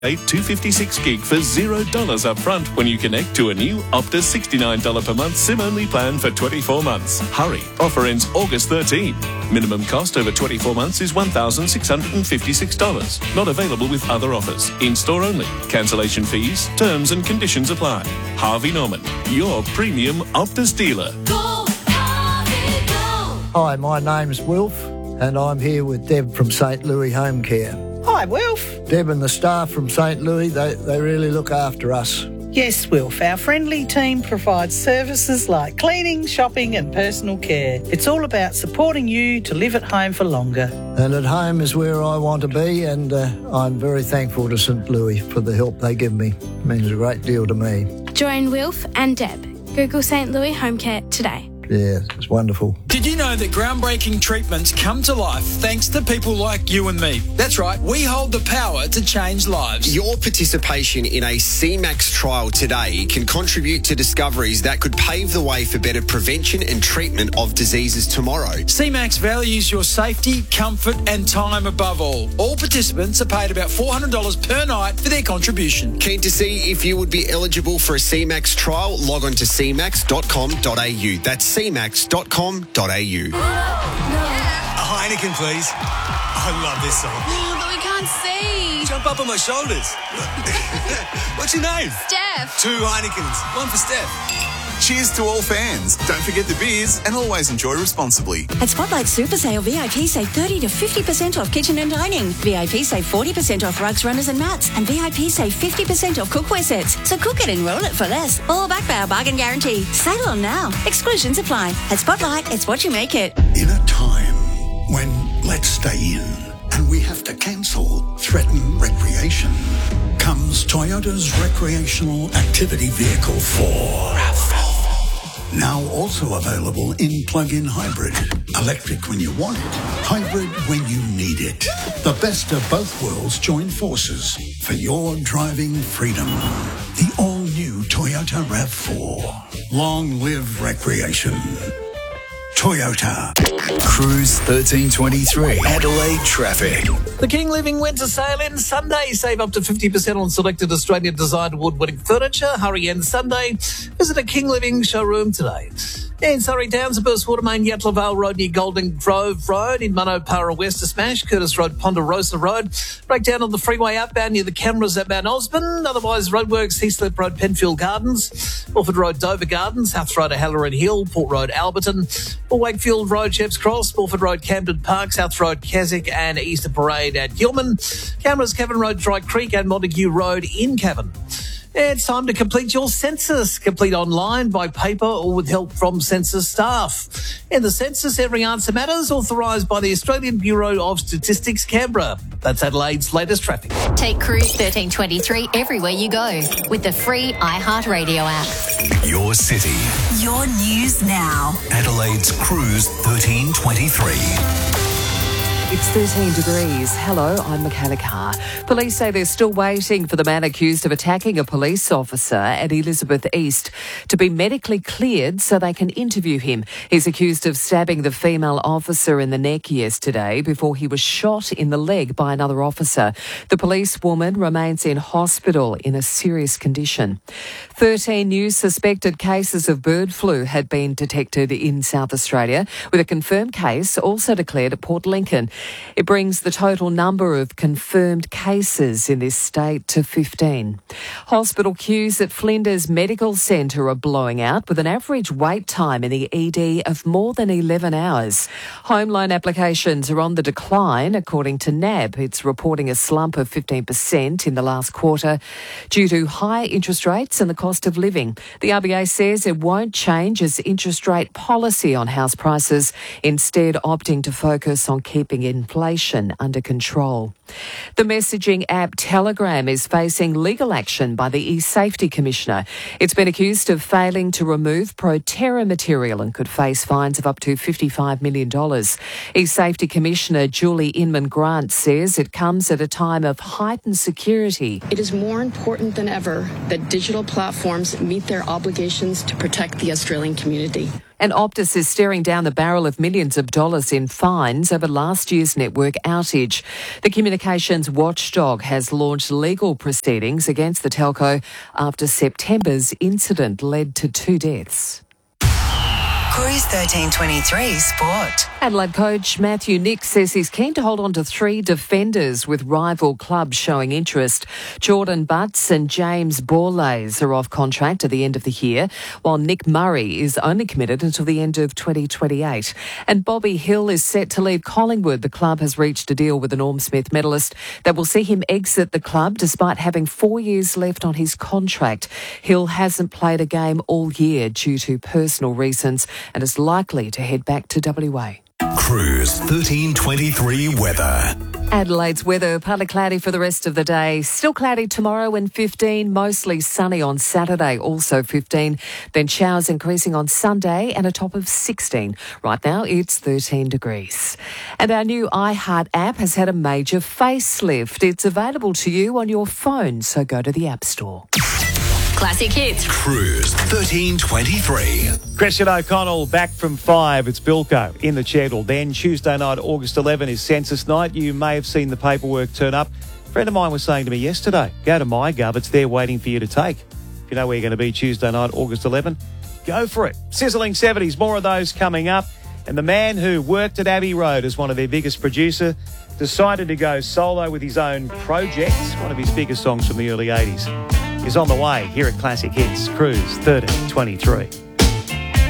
256 gig for $0 up front when you connect to a new Optus $69 per month SIM-only plan for 24 months. Hurry, offer ends August 13. Minimum cost over 24 months is $1,656. Not available with other offers. In-store only. Cancellation fees, terms and conditions apply. Harvey Norman, your premium Optus dealer. Go, Harvey, go. Hi, my name's Wilf and I'm here with Deb from St. Louis Home Care. Hi, Wilf. Deb and the staff from St. Louis, they really look after us. Yes, Wilf. Our friendly team provides services like cleaning, shopping and personal care. It's all about supporting you to live at home for longer. And at home is where I want to be, and I'm very thankful to St. Louis for the help they give me. It means a great deal to me. Join Wilf and Deb. Google St. Louis Home Care today. Yeah, it's wonderful. Did you know that groundbreaking treatments come to life thanks to people like you and me? That's right, we hold the power to change lives. Your participation in a CMAX trial today can contribute to discoveries that could pave the way for better prevention and treatment of diseases tomorrow. CMAX values your safety, comfort and time above all. All participants are paid about $400 per night for their contribution. Keen to see if you would be eligible for a CMAX trial? Log on to cmax.com.au. That's cmax.com.au. A Heineken, please. I love this song. Oh, but we can't see. Jump up on my shoulders. What's your name? Steph. 2 Heinekens. One for Steph. Cheers to all fans. Don't forget the beers and always enjoy responsibly. At Spotlight Super Sale, VIP save 30 to 50% off kitchen and dining. VIP save 40% off rugs, runners and mats. And VIP save 50% off cookware sets. So cook it and roll it for less. All backed by our bargain guarantee. Sale on now. Exclusions apply. At Spotlight, it's what you make it. In a time when let's stay in and we have to cancel, threaten recreation, comes Toyota's recreational activity vehicle 4. Now also available in plug-in hybrid. Electric when you want it, hybrid when you need it. The best of both worlds join forces for your driving freedom. The all-new Toyota RAV4. Long live recreation. Toyota. Cruise 1323. Adelaide traffic. The King Living Winter Sale ends Sunday. Save up to 50% on selected Australian designed award-winning furniture. Hurry ends Sunday. Visit a King Living showroom today. In Surrey Downs, a burst water main, Yatla Vale Road near Golden Grove Road. In Manopara West, a smash. Curtis Road, Ponderosa Road. Breakdown on the freeway outbound near the cameras at Mount Osborne. Otherwise, roadworks, Heathcliff Road, Penfield Gardens. Orford Road, Dover Gardens. South Road, Halloran Hill. Port Road, Alberton. Wakefield Road, Sheps Cross. Orford Road, Camden Park. South Road, Keswick and Easter Parade at Gilman. Cameras, Cavan Road, Dry Creek and Montague Road in Cavan. It's time to complete your census. Complete online, by paper or with help from census staff. In the census, every answer matters, authorised by the Australian Bureau of Statistics, Canberra. That's Adelaide's latest traffic. Take Cruise 1323 everywhere you go with the free iHeartRadio app. Your city. Your news now. Adelaide's Cruise 1323. It's 13 degrees. Hello, I'm Michaela Carr. Police say they're still waiting for the man accused of attacking a police officer at Elizabeth East to be medically cleared so they can interview him. He's accused of stabbing the female officer in the neck yesterday before he was shot in the leg by another officer. The policewoman remains in hospital in a serious condition. 13 new suspected cases of bird flu had been detected in South Australia, with a confirmed case also declared at Port Lincoln. It brings the total number of confirmed cases in this state to 15. Hospital queues at Flinders Medical Centre are blowing out, with an average wait time in the ED of more than 11 hours. Home loan applications are on the decline, according to NAB. It's reporting a slump of 15% in the last quarter due to higher interest rates and the cost of living. The RBA says it won't change its interest rate policy on house prices, instead opting to focus on keeping inflation under control. The messaging app Telegram is facing legal action by the eSafety Commissioner. It's been accused of failing to remove pro-terror material and could face fines of up to $55 million. eSafety Commissioner Julie Inman-Grant says it comes at a time of heightened security. It is more important than ever that digital platforms meet their obligations to protect the Australian community. And Optus is staring down the barrel of millions of dollars in fines over last year's network outage. The communication telecommunications watchdog has launched legal proceedings against the telco after September's incident led to 2 deaths. Cruise 1323 Sport. Adelaide coach Matthew Nick says he's keen to hold on to 3 defenders with rival clubs showing interest. Jordan Butts and James Borlase are off contract at the end of the year, while Nick Murray is only committed until the end of 2028. And Bobby Hill is set to leave Collingwood. The club has reached a deal with the Norm Smith medalist that will see him exit the club despite having 4 years left on his contract. Hill hasn't played a game all year due to personal reasons and is likely to head back to WA. Cruise 1323 weather. Adelaide's weather, partly cloudy for the rest of the day. Still cloudy tomorrow and 15, mostly sunny on Saturday, also 15. Then showers increasing on Sunday and a top of 16. Right now it's 13 degrees. And our new iHeart app has had a major facelift. It's available to you on your phone, so go to the App Store. Classic hits. Cruise 1323. Christian O'Connell back from 5. It's Bilko in the chair till then. Tuesday night, August 11 is census night. You may have seen the paperwork turn up. A friend of mine was saying to me yesterday, go to MyGov, it's there waiting for you to take. If you know where you're going to be Tuesday night, August 11, go for it. Sizzling 70s, more of those coming up. And the man who worked at Abbey Road as one of their biggest producers decided to go solo with his own project, one of his biggest songs from the early 80s. Is on the way here at Classic Hits, Cruise 1323.